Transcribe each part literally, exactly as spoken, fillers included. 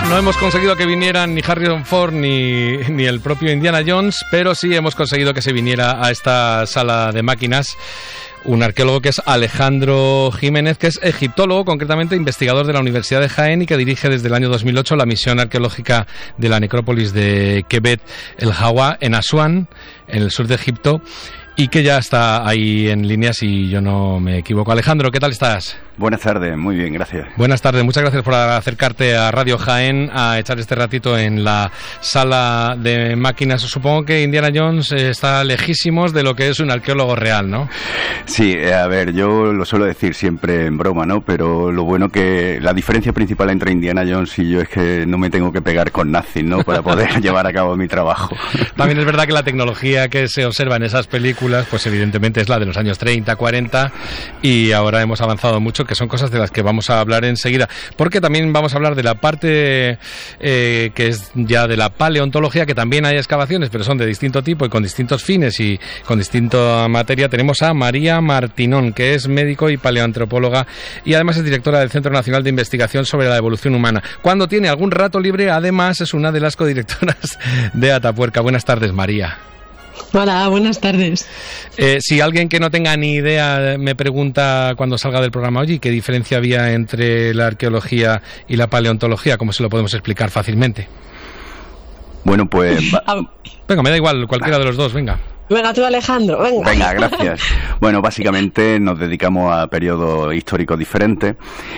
No hemos conseguido que vinieran ni Harrison Ford ni, ni el propio Indiana Jones, pero sí hemos conseguido que se viniera a esta sala de máquinas un arqueólogo que es Alejandro Jiménez, que es egiptólogo, concretamente investigador de la Universidad de Jaén y que dirige desde el año dos mil ocho la misión arqueológica de la necrópolis de Kebet el Hawa en Asuán, en el sur de Egipto, y que ya está ahí en línea, si yo no me equivoco. Alejandro, ¿qué tal estás? Buenas tardes, muy bien, gracias. Buenas tardes, muchas gracias por acercarte a Radio Jaén a echar este ratito en la sala de máquinas. Supongo que Indiana Jones está lejísimos de lo que es un arqueólogo real, ¿no? Sí, a ver, yo lo suelo decir siempre en broma, ¿no? Pero lo bueno que la diferencia principal entre Indiana Jones y yo es que no me tengo que pegar con nazis, ¿no? Para poder llevar a cabo mi trabajo. También es verdad que la tecnología que se observa en esas películas, pues evidentemente es la de los años treinta, cuarenta, y ahora hemos avanzado mucho, que son cosas de las que vamos a hablar enseguida, porque también vamos a hablar de la parte eh, que es ya de la paleontología, que también hay excavaciones, pero son de distinto tipo y con distintos fines y con distinta materia. Tenemos a María Martinón, que es médico y paleoantropóloga y además es directora del Centro Nacional de Investigación sobre la Evolución Humana. Cuando tiene algún rato libre, además es una de las codirectoras de Atapuerca. Buenas tardes, María. Hola, buenas tardes. Eh, si alguien que no tenga ni idea me pregunta cuando salga del programa, oye, ¿qué diferencia había entre la arqueología y la paleontología? ¿Cómo se lo podemos explicar fácilmente? Bueno, pues... Venga, me da igual, cualquiera de los dos, venga. Venga tú, Alejandro, venga. Venga, gracias. Bueno, básicamente nos dedicamos a periodos históricos diferentes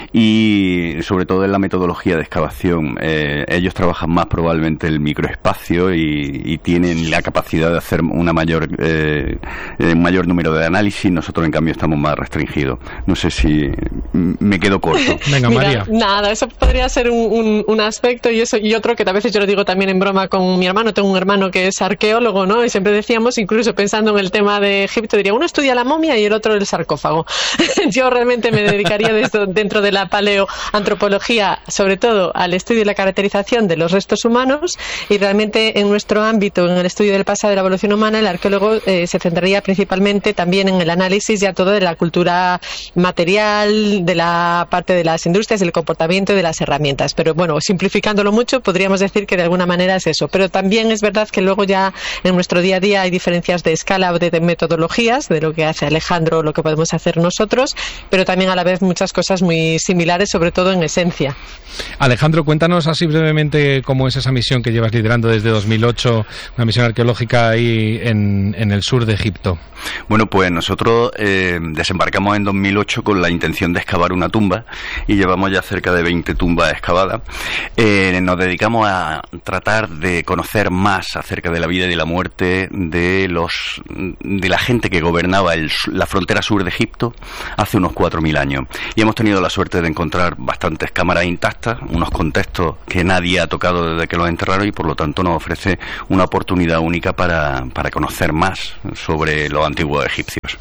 y sobre todo en la metodología de excavación. Eh, ellos trabajan más probablemente el microespacio y, y tienen la capacidad de hacer una mayor, eh, un mayor número de análisis. Nosotros, en cambio, estamos más restringidos. No sé si me quedo corto. Venga, Mira, María. Nada, eso podría ser un, un, un aspecto y eso y otro que a veces yo lo digo también en broma con mi hermano. Tengo un hermano que es arqueólogo, ¿no? Y siempre decíamos, incluso pensando en el tema de Egipto, diría, uno estudia la momia y el otro el sarcófago. Yo realmente me dedicaría de esto, dentro de la paleoantropología, sobre todo al estudio y la caracterización de los restos humanos, y realmente en nuestro ámbito, en el estudio del pasado de la evolución humana, el arqueólogo eh, se centraría principalmente también en el análisis ya todo de la cultura material, de la parte de las industrias, del comportamiento y de las herramientas. Pero bueno, simplificándolo mucho, podríamos decir que de alguna manera es eso. Pero también es verdad que luego ya en nuestro día a día hay diferencias de escala o de, de metodologías, de lo que hace Alejandro, lo que podemos hacer nosotros, pero también a la vez muchas cosas muy similares, sobre todo en esencia. Alejandro, cuéntanos así brevemente cómo es esa misión que llevas liderando desde dos mil ocho, una misión arqueológica ahí en, en el sur de Egipto. Bueno, pues nosotros eh, desembarcamos en dos mil ocho con la intención de excavar una tumba y llevamos ya cerca de veinte tumbas excavadas. Eh, nos dedicamos a tratar de conocer más acerca de la vida y de la muerte de los de la gente que gobernaba el, la frontera sur de Egipto hace unos cuatro mil años. Y hemos tenido la suerte de encontrar bastantes cámaras intactas, unos contextos que nadie ha tocado desde que los enterraron y por lo tanto nos ofrece una oportunidad única para, para conocer más sobre los antiguos egipcios.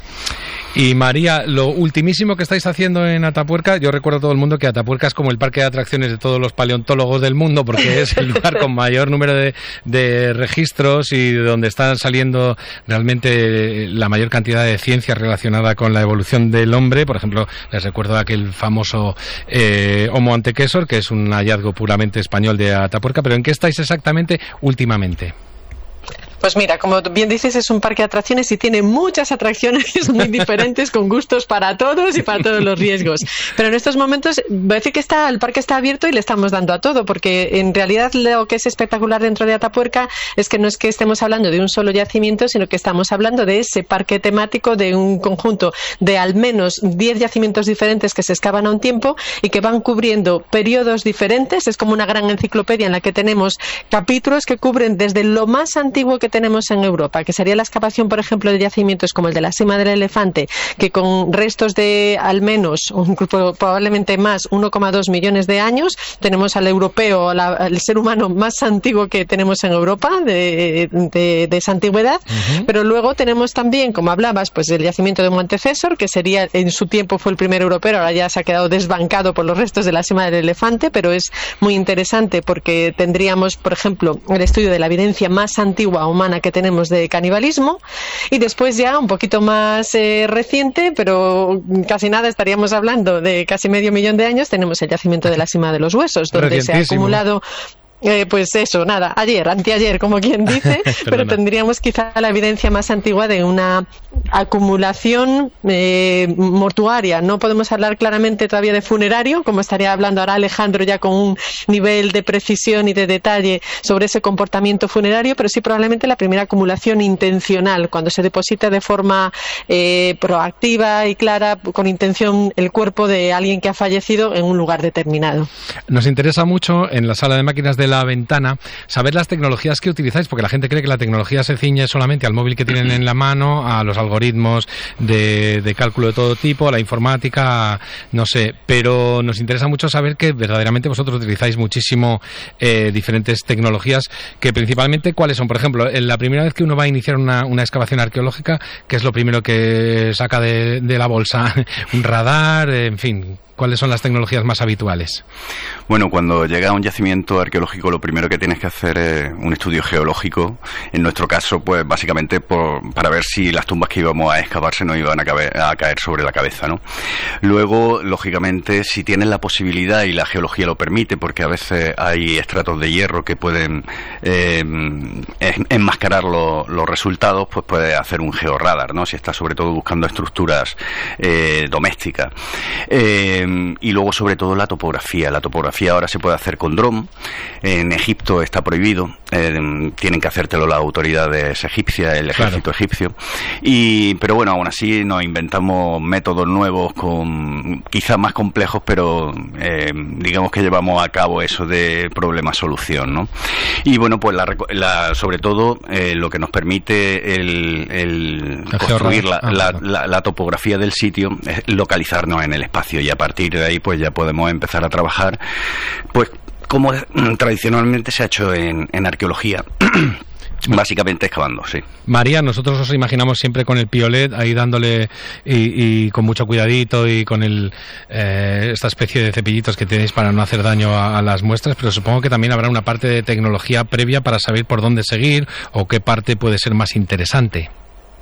Y María, lo ultimísimo que estáis haciendo en Atapuerca, yo recuerdo a todo el mundo que Atapuerca es como el parque de atracciones de todos los paleontólogos del mundo, porque es el lugar con mayor número de, de registros y donde están saliendo realmente la mayor cantidad de ciencia relacionada con la evolución del hombre. Por ejemplo, les recuerdo aquel famoso eh, Homo antequesor, que es un hallazgo puramente español de Atapuerca. Pero ¿en qué estáis exactamente últimamente? Pues mira, como bien dices, es un parque de atracciones y tiene muchas atracciones muy diferentes, con gustos para todos y para todos los riesgos. Pero en estos momentos, voy a decir que está, el parque está abierto y le estamos dando a todo, porque en realidad lo que es espectacular dentro de Atapuerca es que no es que estemos hablando de un solo yacimiento, sino que estamos hablando de ese parque temático, de un conjunto de al menos diez yacimientos diferentes que se excavan a un tiempo y que van cubriendo periodos diferentes. Es como una gran enciclopedia en la que tenemos capítulos que cubren desde lo más antiguo que tenemos en Europa, que sería la excavación, por ejemplo, de yacimientos como el de la Sima del Elefante, que con restos de al menos, un grupo, probablemente más, uno coma dos millones de años, tenemos al europeo, la, al ser humano más antiguo que tenemos en Europa, de, de, de esa antigüedad. Uh-huh. Pero luego tenemos también, como hablabas, pues el yacimiento de Montefésor, que sería, en su tiempo fue el primer europeo, ahora ya se ha quedado desbancado por los restos de la Sima del Elefante, pero es muy interesante porque tendríamos, por ejemplo, el estudio de la evidencia más antigua o humana que tenemos de canibalismo. Y después ya un poquito más eh, reciente, pero casi nada, estaríamos hablando de casi medio millón de años, tenemos el yacimiento de la Sima de los Huesos, donde se ha acumulado... Eh, pues eso, nada, ayer, anteayer, como quien dice, pero tendríamos quizá la evidencia más antigua de una acumulación eh, mortuaria. No podemos hablar claramente todavía de funerario, como estaría hablando ahora Alejandro ya con un nivel de precisión y de detalle sobre ese comportamiento funerario, pero sí probablemente la primera acumulación intencional, cuando se deposita de forma eh, proactiva y clara, con intención, el cuerpo de alguien que ha fallecido en un lugar determinado. Nos interesa mucho en la sala de máquinas de La Ventana saber las tecnologías que utilizáis, porque la gente cree que la tecnología se ciñe solamente al móvil que tienen en la mano, a los algoritmos de, de cálculo de todo tipo, a la informática, no sé, pero nos interesa mucho saber que verdaderamente vosotros utilizáis muchísimo eh, diferentes tecnologías, que principalmente, ¿cuáles son? Por ejemplo, en la primera vez que uno va a iniciar una, una excavación arqueológica, ¿qué es lo primero que saca de, de la bolsa? Un radar, en fin... ¿Cuáles son las tecnologías más habituales? Bueno, cuando llega a un yacimiento arqueológico, lo primero que tienes que hacer es un estudio geológico. En nuestro caso, pues básicamente por, para ver si las tumbas que íbamos a excavar se nos iban a, caber, a caer sobre la cabeza, ¿no? Luego, lógicamente, si tienes la posibilidad y la geología lo permite, porque a veces hay estratos de hierro que pueden eh, enmascarar lo, los resultados, pues puedes hacer un georradar, ¿no? Si estás sobre todo buscando estructuras eh, domésticas. Eh, y luego sobre todo la topografía. La topografía ahora se puede hacer con dron. En Egipto está prohibido, eh, tienen que hacértelo las autoridades egipcias, el ejército claro. egipcio. Y pero bueno, aún así nos inventamos métodos nuevos, con quizás más complejos, pero eh, digamos que llevamos a cabo eso de problema-solución, ¿no? Y bueno, pues la, la, sobre todo eh, lo que nos permite el, el construir la, ah, la, la, la topografía del sitio es localizarnos en el espacio, y a partir de ahí pues ya podemos empezar a trabajar pues como tradicionalmente se ha hecho en, en arqueología. Básicamente excavando, sí. María, nosotros os imaginamos siempre con el piolet ahí dándole y, y con mucho cuidadito y con el eh, esta especie de cepillitos que tenéis para no hacer daño a, a las muestras, pero supongo que también habrá una parte de tecnología previa para saber por dónde seguir o qué parte puede ser más interesante.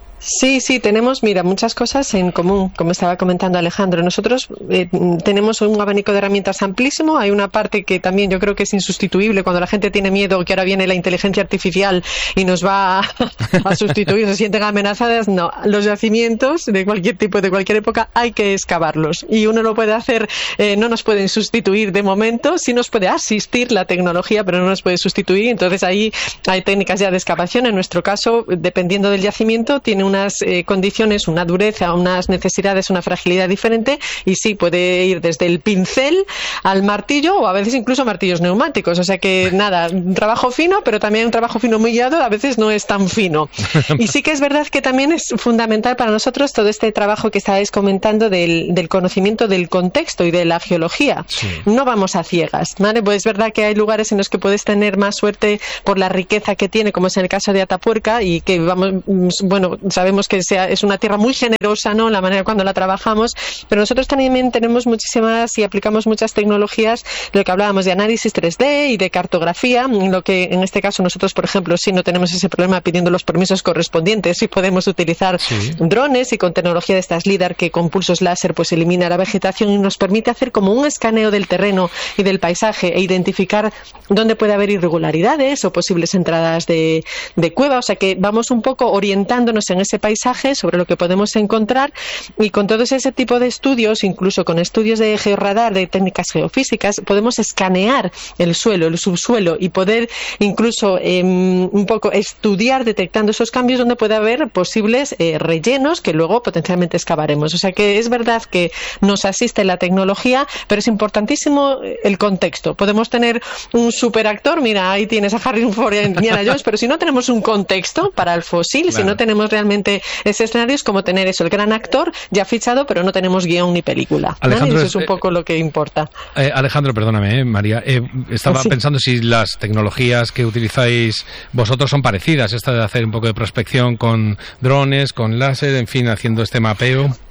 Sí, sí, tenemos, mira, muchas cosas en común, como estaba comentando Alejandro. Nosotros eh, tenemos un abanico de herramientas amplísimo. Hay una parte que también yo creo que es insustituible cuando la gente tiene miedo que ahora viene la inteligencia artificial y nos va a, a sustituir, se sienten amenazadas. No, los yacimientos de cualquier tipo, de cualquier época, hay que excavarlos. Y uno lo puede hacer, eh, no nos pueden sustituir de momento, sí nos puede asistir la tecnología, pero no nos puede sustituir. Entonces ahí hay técnicas ya de excavación. En nuestro caso, dependiendo del yacimiento, tiene unas eh, condiciones, una dureza, unas necesidades, una fragilidad diferente, y sí, puede ir desde el pincel al martillo, o a veces incluso martillos neumáticos. O sea que nada, un trabajo fino, pero también un trabajo fino muy guiado, a veces no es tan fino. Y sí que es verdad que también es fundamental para nosotros todo este trabajo que estáis comentando del, del conocimiento del contexto y de la geología. Sí. No vamos a ciegas, ¿vale? Pues es verdad que hay lugares en los que puedes tener más suerte por la riqueza que tiene, como es en el caso de Atapuerca, y que vamos, bueno, sabemos que sea, es una tierra muy generosa, ¿no?, la manera cuando la trabajamos, pero nosotros también tenemos muchísimas y aplicamos muchas tecnologías, lo que hablábamos de análisis tres D y de cartografía, lo que en este caso nosotros, por ejemplo, sí no tenemos ese problema pidiendo los permisos correspondientes, y podemos utilizar sí. drones y con tecnología de estas LIDAR que con pulsos láser pues elimina la vegetación y nos permite hacer como un escaneo del terreno y del paisaje e identificar dónde puede haber irregularidades o posibles entradas de, de cueva. O sea que vamos un poco orientándonos en ese paisaje sobre lo que podemos encontrar, y con todo ese tipo de estudios, incluso con estudios de georradar, de técnicas geofísicas, podemos escanear el suelo, el subsuelo, y poder incluso eh, un poco estudiar detectando esos cambios donde puede haber posibles eh, rellenos que luego potencialmente excavaremos. O sea que es verdad que nos asiste la tecnología, pero es importantísimo el contexto. Podemos tener un superactor, mira, ahí tienes a Harrison Ford y a Indiana Jones, pero si no tenemos un contexto para el fósil, claro. si no tenemos realmente ese escenario, es como tener eso, el gran actor ya fichado, pero no tenemos guión ni película. Alejandro, ¿no? Eso es un poco eh, lo que importa. Eh, Alejandro, perdóname, eh, María, eh, estaba sí. pensando si las tecnologías que utilizáis vosotros son parecidas, esta de hacer un poco de prospección con drones, con láser, en fin, haciendo este mapeo.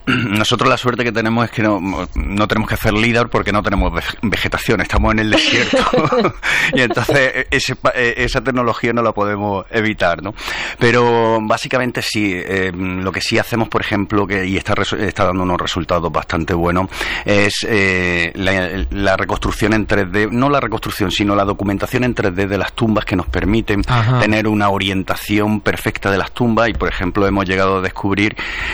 nosotros la suerte que tenemos es que no, no tenemos que hacer LIDAR porque no tenemos vegetación, estamos en el desierto y entonces ese, esa tecnología no la podemos evitar, ¿no? Pero básicamente sí, eh, lo que sí hacemos, por ejemplo, que y está, está dando unos resultados bastante buenos, es eh, la, la reconstrucción en tres D, no la reconstrucción, sino la documentación en tres D de las tumbas que nos permiten Ajá. tener una orientación perfecta de las tumbas y, por ejemplo, hemos llegado a descubrir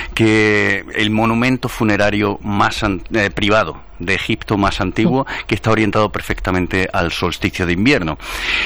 que el monumento funerario más eh, privado de Egipto más antiguo, que está orientado perfectamente al solsticio de invierno.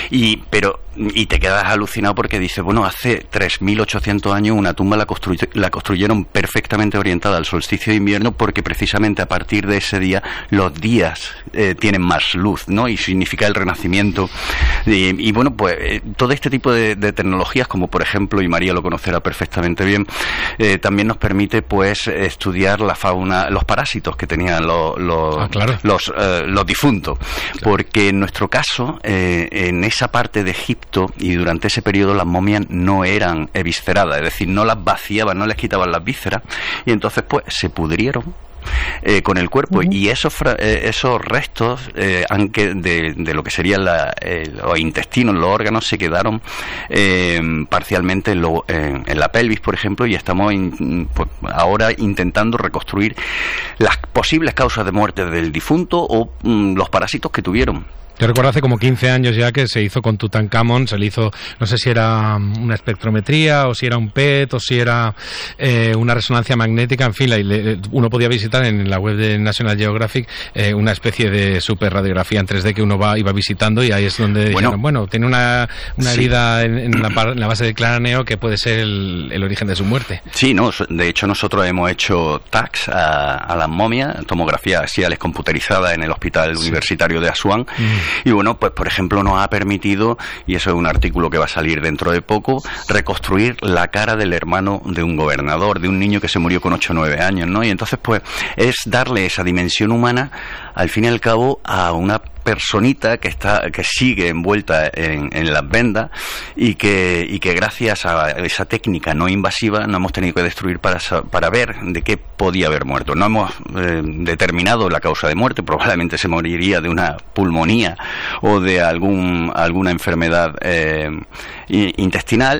Y pero y te quedas alucinado porque dices, bueno, hace tres mil ochocientos años una tumba la, construy, la construyeron perfectamente orientada al solsticio de invierno porque precisamente a partir de ese día los días eh, tienen más luz, ¿no? Y significa el renacimiento. Y, y bueno, pues eh, todo este tipo de, de tecnologías, como por ejemplo, y María lo conocerá perfectamente bien, eh, también nos permite pues estudiar la fauna, los parásitos que tenían los, los Ah, claro. los, eh, los difuntos, claro. Porque en nuestro caso, eh, en esa parte de Egipto y durante ese periodo las momias no eran evisceradas, es decir, no las vaciaban, no les quitaban las vísceras y entonces pues se pudrieron Eh, con el cuerpo, uh-huh. y esos eh, esos restos eh, aunque de, de lo que serían la, eh, los intestinos, los órganos, se quedaron eh, parcialmente en, lo, en, en la pelvis, por ejemplo, y estamos in, pues, ahora intentando reconstruir las posibles causas de muerte del difunto o mm, los parásitos que tuvieron. Yo recuerdo hace como quince años ya que se hizo con Tutankamón, se le hizo, no sé si era una espectrometría o si era un P E T o si era eh, una resonancia magnética, en fin, la, uno podía visitar en la web de National Geographic eh, una especie de super radiografía en tres D que uno va iba visitando y ahí es donde bueno, dijeron, bueno tiene una, una sí. herida en, en, la, en la base del cráneo que puede ser el, el origen de su muerte. Sí, no, de hecho nosotros hemos hecho tags a, a las momias, tomografía axiales computerizada en el Hospital sí. Universitario de Asuán. Mm. Y bueno, pues por ejemplo nos ha permitido, y eso es un artículo que va a salir dentro de poco, reconstruir la cara del hermano de un gobernador, de un niño que se murió con ocho o nueve años, ¿no? Y entonces pues es darle esa dimensión humana, al fin y al cabo, a una personita que está que sigue envuelta en, en las vendas y que y que gracias a esa técnica no invasiva no hemos tenido que destruir para para ver de qué podía haber muerto. No hemos eh, determinado la causa de muerte, probablemente se moriría de una pulmonía o de algún alguna enfermedad eh, intestinal,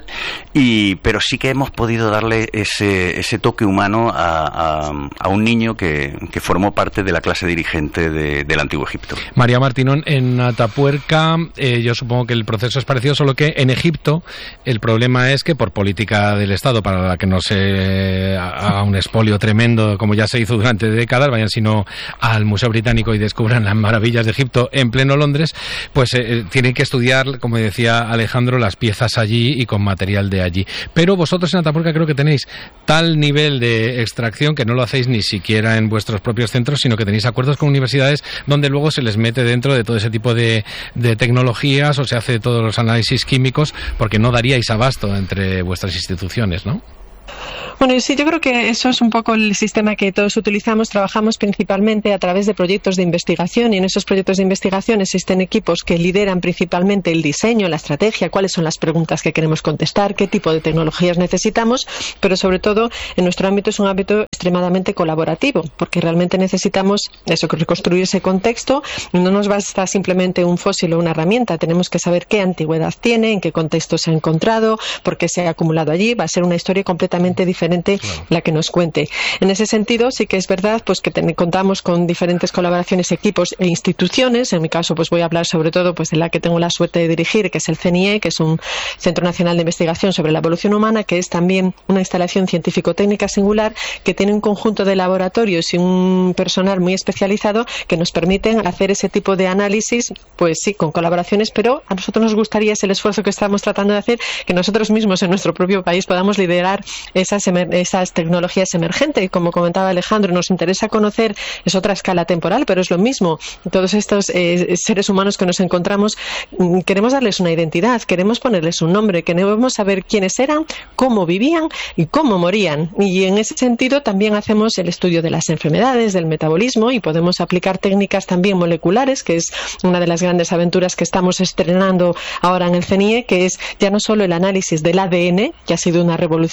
y pero sí que hemos podido darle ese ese toque humano a, a, a un niño que, que formó parte de la clase dirigente de, del Antiguo Egipto. María Martínón, en Atapuerca, eh, yo supongo que el proceso es parecido, solo que en Egipto el problema es que por política del Estado, para la que no se haga un expolio tremendo, como ya se hizo durante décadas, vayan sino al Museo Británico y descubran las maravillas de Egipto en pleno Londres, pues eh, tienen que estudiar, como decía Alejandro, las piezas allí y con material de allí. Pero vosotros en Atapuerca creo que tenéis tal nivel de extracción que no lo hacéis ni siquiera en vuestros propios centros, sino que tenéis acuerdos con universidades donde luego se les mete dentro de todo ese tipo de, de tecnologías o se hace todos los análisis químicos, porque no daríais abasto entre vuestras instituciones, ¿no? Bueno, sí, yo creo que eso es un poco el sistema que todos utilizamos. Trabajamos principalmente a través de proyectos de investigación y en esos proyectos de investigación existen equipos que lideran principalmente el diseño, la estrategia, cuáles son las preguntas que queremos contestar, qué tipo de tecnologías necesitamos, pero sobre todo en nuestro ámbito es un ámbito extremadamente colaborativo, porque realmente necesitamos eso, reconstruir ese contexto. No nos basta simplemente un fósil o una herramienta, tenemos que saber qué antigüedad tiene, en qué contexto se ha encontrado, por qué se ha acumulado allí. Va a ser una historia completamente diferente Claro. la que nos cuente. En ese sentido, sí que es verdad pues que ten, contamos con diferentes colaboraciones, equipos e instituciones. En mi caso, pues voy a hablar sobre todo pues de la que tengo la suerte de dirigir, que es el C N I E, que es un Centro Nacional de Investigación sobre la Evolución Humana, que es también una instalación científico-técnica singular que tiene un conjunto de laboratorios y un personal muy especializado que nos permiten hacer ese tipo de análisis, pues sí, con colaboraciones, pero a nosotros nos gustaría, es el esfuerzo que estamos tratando de hacer, que nosotros mismos en nuestro propio país podamos liderar esas esas tecnologías emergentes. Y como comentaba Alejandro, nos interesa conocer, es otra escala temporal, pero es lo mismo. Todos estos eh, seres humanos que nos encontramos, queremos darles una identidad, queremos ponerles un nombre, queremos saber quiénes eran, cómo vivían y cómo morían. Y en ese sentido también hacemos el estudio de las enfermedades, del metabolismo, y podemos aplicar técnicas también moleculares, que es una de las grandes aventuras que estamos estrenando ahora en el C N I E, que es ya no solo el análisis del A D N, que ha sido una revolución en nuestro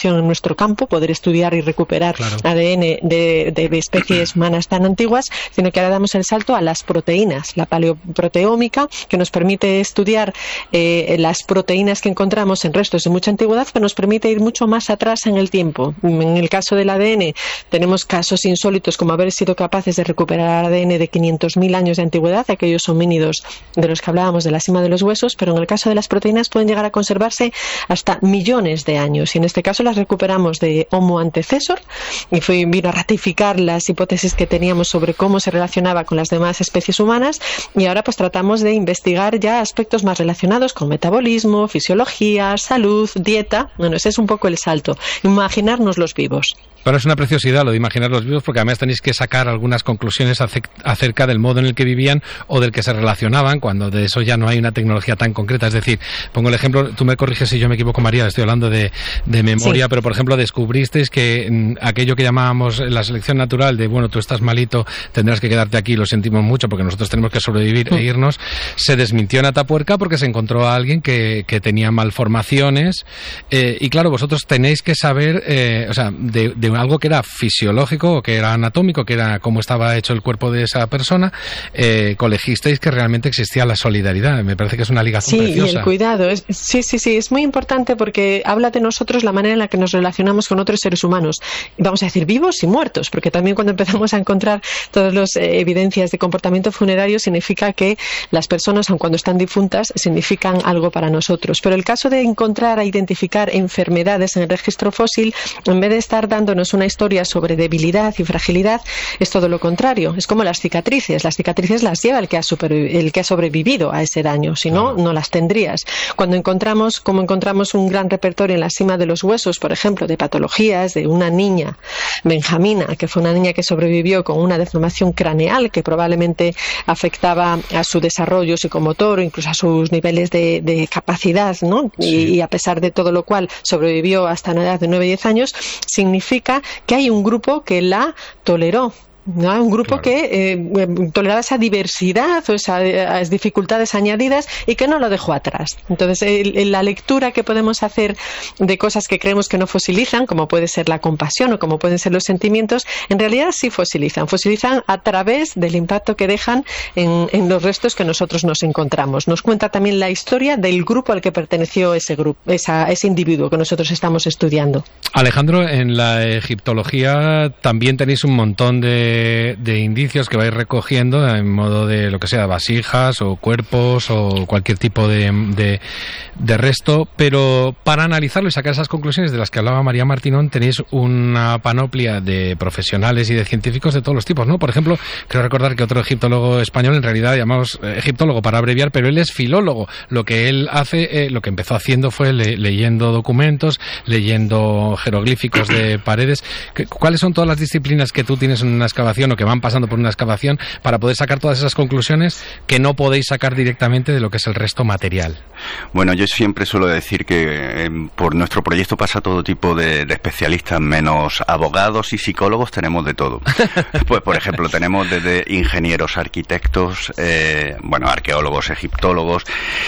nuestro campo, poder estudiar y recuperar claro. A D N de, de especies humanas tan antiguas, sino que ahora damos el salto a las proteínas, la paleoproteómica, que nos permite estudiar eh, las proteínas que encontramos en restos de mucha antigüedad, que nos permite ir mucho más atrás en el tiempo. En el caso del A D N tenemos casos insólitos como haber sido capaces de recuperar A D N de quinientos mil años de antigüedad, aquellos homínidos de los que hablábamos de la cima de los huesos, pero en el caso de las proteínas pueden llegar a conservarse hasta millones de años, y en este caso las recuperamos de Homo antecessor, y fue, vino a ratificar las hipótesis que teníamos sobre cómo se relacionaba con las demás especies humanas, y ahora pues tratamos de investigar ya aspectos más relacionados con metabolismo, fisiología, salud, dieta. Bueno, ese es un poco el salto, imaginarnos los vivos. Pero es una preciosidad lo de imaginar los vivos, porque además tenéis que sacar algunas conclusiones acerca del modo en el que vivían o del que se relacionaban, cuando de eso ya no hay una tecnología tan concreta. Es decir, pongo el ejemplo, tú me corriges si yo me equivoco, María, estoy hablando de, de memoria, sí. Pero por ejemplo descubristeis que m, aquello que llamábamos la selección natural de, bueno, tú estás malito, tendrás que quedarte aquí, lo sentimos mucho porque nosotros tenemos que sobrevivir mm. e irnos, se desmintió en Atapuerca porque se encontró a alguien que, que tenía malformaciones, eh, y claro, vosotros tenéis que saber, eh, o sea, de, de algo que era fisiológico o que era anatómico, que era cómo estaba hecho el cuerpo de esa persona, eh, colegisteis que realmente existía la solidaridad. Me parece que es una ligación sí, preciosa. Sí, y el cuidado. Es, sí, sí, sí, es muy importante porque habla de nosotros la manera en la que nos relacionamos con otros seres humanos. Vamos a decir vivos y muertos, porque también cuando empezamos a encontrar todas las eh, evidencias de comportamiento funerario significa que las personas, aun cuando están difuntas, significan algo para nosotros. Pero el caso de encontrar e identificar enfermedades en el registro fósil, en vez de estar dándonos una historia sobre debilidad y fragilidad, es todo lo contrario. Es como las cicatrices. Las cicatrices las lleva el que ha, super, el que ha sobrevivido a ese daño, si no, no las tendrías. Cuando encontramos, como encontramos un gran repertorio en la cima de los huesos, por ejemplo, de patologías de una niña, Benjamina, que fue una niña que sobrevivió con una deformación craneal que probablemente afectaba a su desarrollo psicomotor o incluso a sus niveles de, de capacidad, ¿no? Sí. Y, y a pesar de todo lo cual sobrevivió hasta una edad de nueve a diez años, significa que hay un grupo que la toleró. ¿No? Un grupo claro. que eh, toleraba esa diversidad o esas dificultades añadidas y que no lo dejó atrás. Entonces, el, la lectura que podemos hacer de cosas que creemos que no fosilizan, como puede ser la compasión o como pueden ser los sentimientos, en realidad sí fosilizan. Fosilizan a través del impacto que dejan en, en los restos que nosotros nos encontramos. Nos cuenta también la historia del grupo al que perteneció ese grupo, esa, ese individuo que nosotros estamos estudiando. Alejandro, en la egiptología también tenéis un montón de de indicios que vais recogiendo en modo de lo que sea, vasijas o cuerpos o cualquier tipo de, de, de resto, pero para analizarlo y sacar esas conclusiones de las que hablaba María Martinón tenéis una panoplia de profesionales y de científicos de todos los tipos, ¿no? Por ejemplo, creo recordar que otro egiptólogo español, en realidad llamamos egiptólogo para abreviar, pero él es filólogo. Lo que él hace, eh, lo que empezó haciendo fue le, leyendo documentos, leyendo jeroglíficos de paredes. ¿Cuáles son todas las disciplinas que tú tienes en una excavación o que van pasando por una excavación para poder sacar todas esas conclusiones que no podéis sacar directamente de lo que es el resto material? Bueno, yo siempre suelo decir que eh, por nuestro proyecto pasa todo tipo de, de especialistas, menos abogados y psicólogos, tenemos de todo. Pues, por ejemplo, tenemos desde ingenieros, arquitectos, eh, bueno, arqueólogos, egiptólogos,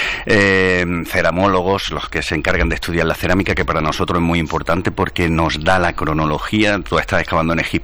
eh, ceramólogos, los que se encargan de estudiar la cerámica, que para nosotros es muy importante porque nos da la cronología. Tú estás excavando en Egipto